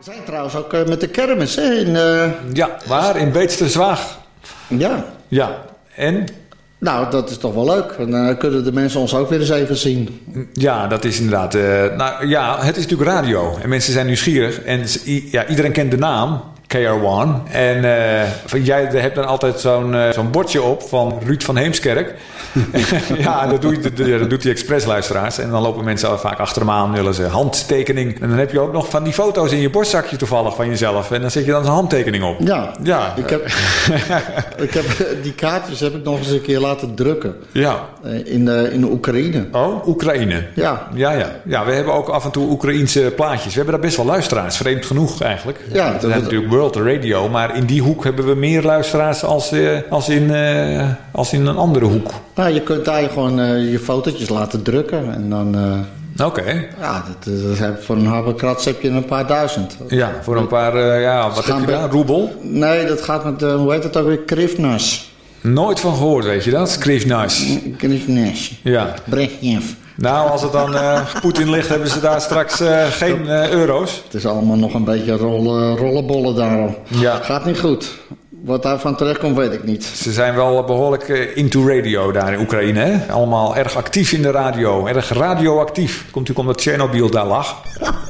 zijn trouwens ook met de kermis, hè? Ja, waar? In Beetsterswaag. Ja. Ja, en? Nou, dat is toch wel leuk. En dan kunnen de mensen ons ook weer eens even zien. Ja, dat is inderdaad... het is natuurlijk radio. En mensen zijn nieuwsgierig. En iedereen kent de naam. KR1. En jij hebt dan altijd zo'n bordje op van Ruud van Heemskerk. Ja, dat doet die expressluisteraars. En dan lopen mensen vaak achter hem aan, willen ze handtekening. En dan heb je ook nog van die foto's in je borstzakje toevallig van jezelf. En dan zet je dan een handtekening op. Ja. Ik heb die kaartjes heb ik nog eens een keer laten drukken. Ja. In de Oekraïne. Oh, Oekraïne. Ja. Ja, we hebben ook af en toe Oekraïense plaatjes. We hebben daar best wel luisteraars. Vreemd genoeg eigenlijk. Ja, dat is natuurlijk World Radio. Maar in die hoek hebben we meer luisteraars als in een andere hoek. Nou, je kunt daar gewoon je fotootjes laten drukken. En dan... Oké. Ja, voor een habbekrats heb je een paar duizend. Ja, voor een paar... wat heb je daar? Roebel? Nee, dat gaat met... hoe heet het ook weer? Krivnas. Nooit van gehoord, weet je dat? Krivnas. Krivnas. Ja. Brezhnev. Nou, als het dan Poetin ligt, hebben ze daar straks geen euro's. Het is allemaal nog een beetje rollenbollen daarom. Ja. Gaat niet goed. Wat daarvan terecht komt, weet ik niet. Ze zijn wel behoorlijk into radio daar in Oekraïne. Hè? Allemaal erg actief in de radio. Erg radioactief. Komt natuurlijk omdat Tsjernobyl daar lag.